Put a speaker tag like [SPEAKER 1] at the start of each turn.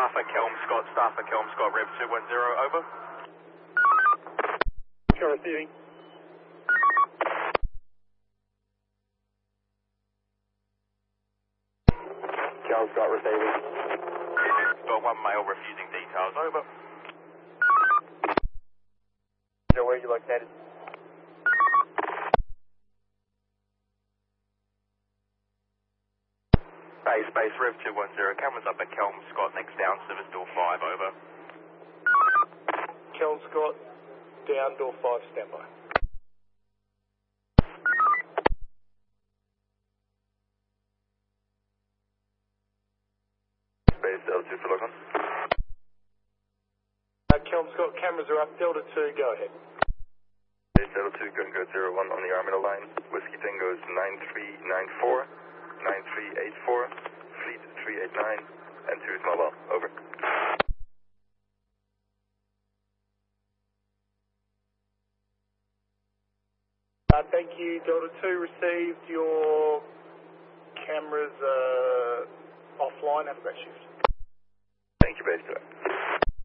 [SPEAKER 1] Staff at Kelmscott, Rev 210, over.
[SPEAKER 2] Sure, receiving. Kelmscott receiving.
[SPEAKER 1] Got one male refusing details, over.
[SPEAKER 2] So where are you located?
[SPEAKER 1] Base, Rev 210, cameras up at Kelmscott, next down, service door 5, over.
[SPEAKER 2] Kelmscott, down door 5, standby.
[SPEAKER 1] Base L2 for lock on.
[SPEAKER 2] Kelmscott, cameras are up, Delta 2, go ahead.
[SPEAKER 1] Base L2, Gungo 01 on the Armital line. Whiskey Tango's 9394, 9384, Fleet 389, and 2 is mobile, over.
[SPEAKER 2] Thank you, Delta 2 received. Your cameras offline. Have a great shift.
[SPEAKER 1] Thank you, Base 2.